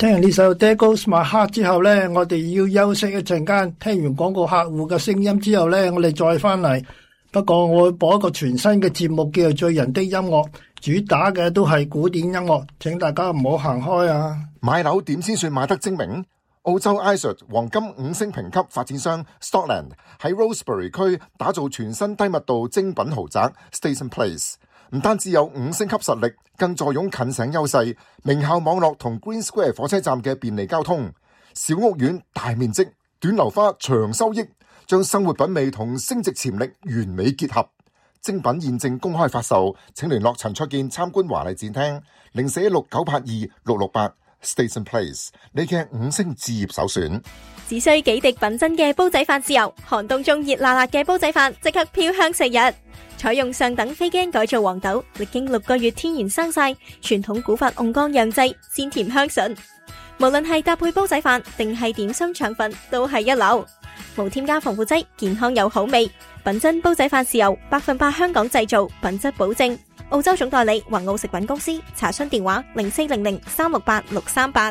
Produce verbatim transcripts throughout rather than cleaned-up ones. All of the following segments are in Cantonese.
聽完呢首 There Goes My Heart 之後呢，我哋要休息一陣間，聽完廣告客戶嘅聲音之後呢，我哋再翻嚟。不過我會播一個全新嘅節目叫做醉人的音樂，主打嘅都係古典音樂，請大家唔好行開啊！ 買樓點先算買得精明？澳洲 I S O T 黃金五星評級發展商 Stockland 喺 Rosebery 區打造全新低密度精品豪宅 Station Place， 唔單止有五星級實力，更坐擁近城優勢，名校網絡同 Green Square 火車站嘅便利交通，小屋苑大面積，短樓花長收益，將生活品味同升值潛力完美結合。精品現正公開發售，請聯絡陳焯楗參觀華麗展廳零四一六九八二六六八。Station Place， 你嘅五星置業首選。 只需幾滴品真嘅煲仔飯豉油，寒冬中熱辣辣嘅煲仔飯即刻飄香四日。採用上等非驚改造黃豆，歷經六個月天然生曬，傳統古法甕缸釀製，鮮甜香醇。無論係搭配煲仔飯定係點心腸粉，都係一流。無添加防腐劑，健康又好味。品真煲仔飯豉油，百分百香港製造，品質保證。澳洲總代理宏澳食品公司，查詢電話零四零零三六八六三八。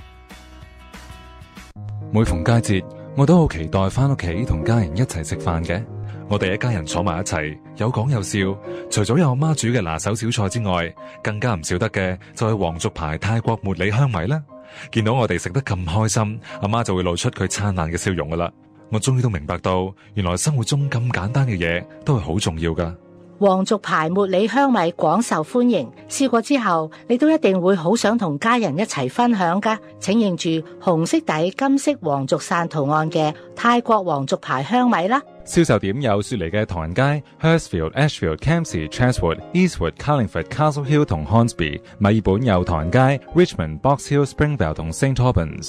每逢佳節，我都好期待翻屋企同家人一齊食飯嘅。我哋一家人坐埋一齊，有講有笑。除咗有阿媽煮嘅拿手小菜之外，更加唔少得嘅就係皇族牌泰國茉莉香米啦。見到我哋食得咁開心，阿媽就會露出佢燦爛嘅笑容噶啦。我終於都明白到，原來生活中咁簡單嘅嘢都係好重要噶。 皇族牌茉莉香米廣受歡迎，試過之後你都一定會好想同家人一齊分享噶。請認住紅色底金色皇族傘圖案嘅泰國皇族牌香米啦。 銷售點有雪梨嘅唐人街、Hurstville、Ashfield、Campsie、Chatswood、Eastwood、Castle Hill 同 Hornsby。墨爾本有唐人街、Richmond、Box Hill、Springvale 同 Saint Albans。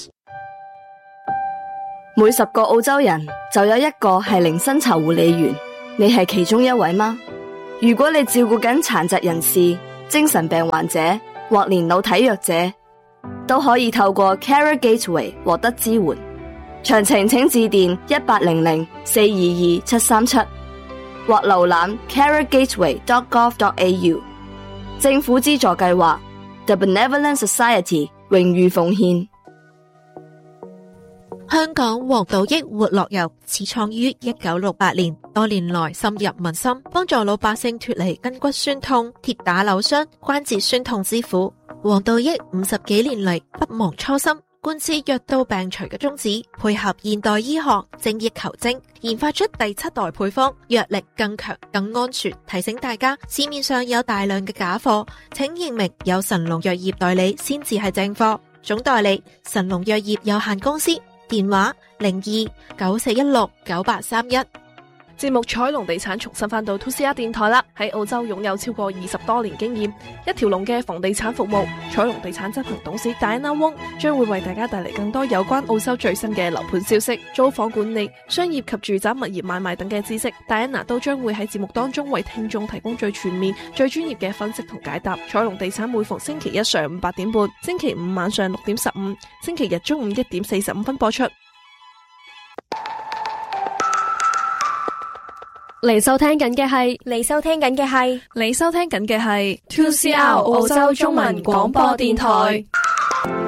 每十個澳洲人就有一個係零薪酬護理員，你係其中一位嗎？如果你照顧緊殘疾人士、精神病患者或年老體弱者，都可以透過 Carer Gateway 獲得支援。詳情請致電一八零零四二二七三七或瀏覽 carer gateway dot gov dot a u。 政府資助計劃 The Benevolent Society 榮譽奉獻。 香港黃島益活絡油始創於一九六八年，多年來深入民心，幫助老百姓脫離筋骨酸痛、跌打扭傷、關節酸痛之苦。黃島益五十幾年嚟不忘初心，貫徹藥到病除嘅宗旨，配合現代醫學精益求精，研發出第七代配方，藥力更強更安全。提醒大家，市面上有大量嘅假貨，請認明有神龍藥業代理先至係正貨。總代理神龍藥業有限公司，電話零二九四一六九八三一。 節目彩龍地產重新返到 two C R 電台啦，喺澳洲擁有超過二十多年經驗，一條龍嘅房地產服務。彩龍地產執行董事 Diana Wong 將會為大家帶嚟更多有關澳洲最新嘅樓盤消息、租房管理、商業及住宅物業買賣等嘅知識。Diana 都將會喺節目當中為聽眾提供最全面、最專業嘅分析同解答。彩龍地產每逢星期一上午八點半，星期五晚上六點十五，星期日中午一點四十五分播出。 嚟收聽緊嘅係， 嚟收聽緊嘅係， 嚟收聽緊嘅係 two C R 澳洲中文廣播電台。